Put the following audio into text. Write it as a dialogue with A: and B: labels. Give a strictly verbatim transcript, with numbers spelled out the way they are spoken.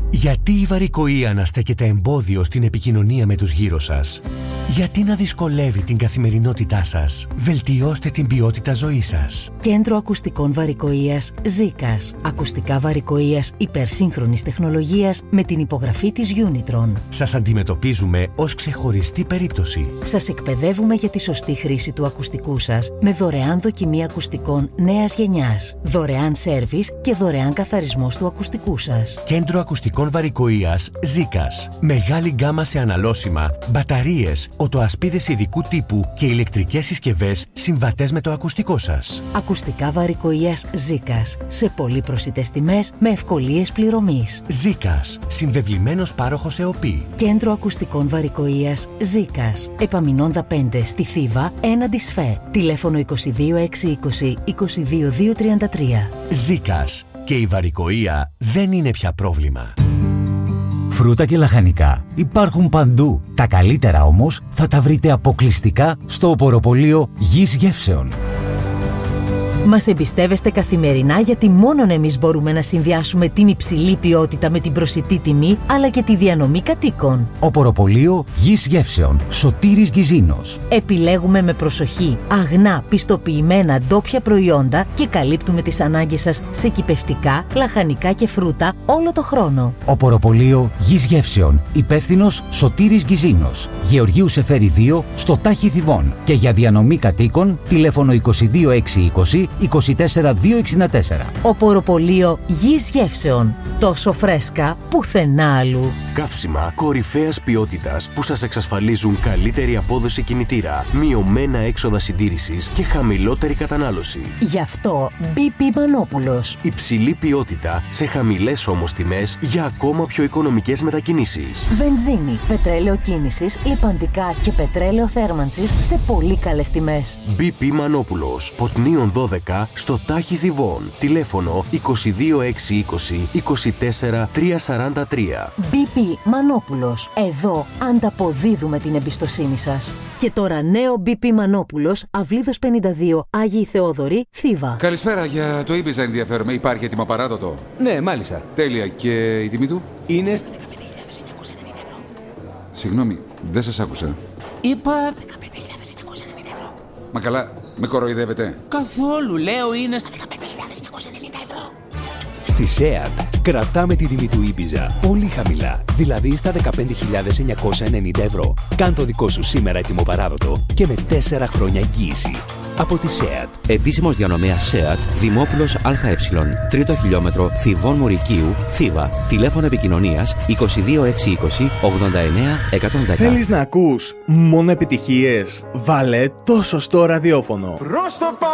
A: Γιατί η βαρικοεία να στέκεται εμπόδιο στην επικοινωνία με τους γύρω σας? Γιατί να δυσκολεύει την καθημερινότητά σας? Βελτιώστε την ποιότητα ζωής σας.
B: Κέντρο Ακουστικών Βαρικοείας Ζίκας. Ακουστικά βαρικοείας υπερσύγχρονης τεχνολογίας με την υπογραφή της Unitron.
A: Σας αντιμετωπίζουμε ως ξεχωριστή περίπτωση.
B: Σας εκπαιδεύουμε για τη σωστή χρήση του ακουστικού σας με δωρεάν δοκιμή ακουστικών νέας γενιάς, δωρεάν σέρβις και δωρεάν καθαρισμός του ακουστικού σας.
A: Κέντρο Ακουστικών Βαρικοείας Ζίκας. Μεγάλη γκάμα σε αναλώσιμα, μπαταρίες, οτοασπίδες ειδικού τύπου και ηλεκτρικές συσκευές συμβατές με το ακουστικό σας.
B: Ακουστικά Βαρικοείας Ζίκας. Σε πολύ προσιτές τιμές με ευκολίες πληρωμής.
A: Ζίκας. Συμβεβλημένος πάροχος ΕΟΠΗ.
B: Κέντρο Ακουστικών Βαρικοείας Ζίκας. Επαμεινώντα πέντε στη Θήβα, έναντι ΣΦΕ. Τηλέφωνο είκοσι δύο έξι είκοσι είκοσι δύο δύο τριάντα τρία.
A: Ζίκας. Και η βαρικοεία δεν είναι πια πρόβλημα.
C: Φρούτα και λαχανικά υπάρχουν παντού. Τα καλύτερα όμως θα τα βρείτε αποκλειστικά στο οποροπωλείο Γης Γεύσεων.
B: Μας εμπιστεύεστε καθημερινά γιατί μόνον εμείς μπορούμε να συνδυάσουμε την υψηλή ποιότητα με την προσιτή τιμή αλλά και τη διανομή κατοίκων.
C: Οποροπωλείο Γης Γεύσεων, Σωτήρης Γκυζίνος.
B: Επιλέγουμε με προσοχή αγνά, πιστοποιημένα ντόπια προϊόντα και καλύπτουμε τις ανάγκες σας σε κυπευτικά, λαχανικά και φρούτα όλο το χρόνο.
C: Οποροπωλείο Γης Γεύσεων, υπεύθυνος Σωτήρης Γκυζίνος. Γεωργίου Σεφέρη δύο στο Τάχι Θηβών. Και για διανομή κατοίκων τηλέφωνο είκοσι δύο έξι είκοσι είκοσι τέσσερα δύο εξήντα τέσσερα.
B: Οποροπωλείο Γης Γεύσεων. Τόσο φρέσκα πουθενά αλλού.
D: Καύσιμα κορυφαίας ποιότητας που σας εξασφαλίζουν καλύτερη απόδοση κινητήρα, μειωμένα έξοδα συντήρησης και χαμηλότερη κατανάλωση.
B: Γι' αυτό μπι πι Μανόπουλος.
D: Υψηλή ποιότητα σε χαμηλές όμως τιμές για ακόμα πιο οικονομικές μετακινήσεις.
B: Βενζίνη, πετρέλαιο κίνησης, λιπαντικά και πετρέλαιο θέρμανσης σε πολύ καλές τιμές.
D: μπι πι Μανόπουλος, Ποτνίων δώδεκα στο Τάχι Θηβών. Τηλέφωνο είκοσι δύο έξι είκοσι είκοσι τέσσερα τρία σαράντα τρία.
B: μπι πι Μανόπουλος. Εδώ ανταποδίδουμε την εμπιστοσύνη σας. Και τώρα νέο μπι πι Μανόπουλος, Αυλίδος πενήντα δύο, Άγιοι Θεόδωροι, Θήβα.
E: Καλησπέρα, για το Ibiza ενδιαφέρομαι. Υπάρχει έτοιμο παράδοτο?
F: Ναι, μάλιστα.
E: Τέλεια. Και η τιμή του?
F: Είναι στα δεκαπέντε χιλιάδες εννιακόσια ενενήντα ευρώ.
E: Συγγνώμη, δεν σας άκουσα.
F: Είπα δεκαπέντε χιλιάδες εννιακόσια ενενήντα ευρώ.
E: Μα καλά, με κοροϊδεύετε?
F: Καθόλου, λέω είναι στα δεκαπέντε χιλιάδες εννιακόσια ενενήντα ευρώ.
G: Στη ΣΕΑΤ κρατάμε τη τιμή του Ibiza πολύ χαμηλά, δηλαδή στα δεκαπέντε χιλιάδες εννιακόσια ενενήντα ευρώ. Κάν το δικό σου σήμερα έτοιμο παράδοτο και με τέσσερα χρόνια εγγύηση. Από τη ΣΕΑΤ.
H: Επίσημος διανομέας ΣΕΑΤ, Δημόπουλος ΑΕ, τρίτο χιλιόμετρο, Θηβών Μουρικίου, Θήβα. Τηλέφωνο επικοινωνίας είκοσι δύο έξι είκοσι ογδόντα εννέα εκατόν δέκα.
I: Θέλεις να ακούς μόνο επιτυχίες? Βάλε το σωστό ραδιόφωνο.